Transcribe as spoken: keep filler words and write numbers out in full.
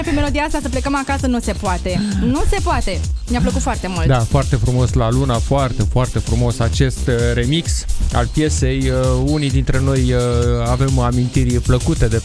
Pe melodia asta să plecăm acasă nu se poate. Nu se poate. Mi-a plăcut foarte mult. Da, foarte frumos La Luna, foarte, foarte frumos acest remix al piesei. Unii dintre noi avem amintiri plăcute de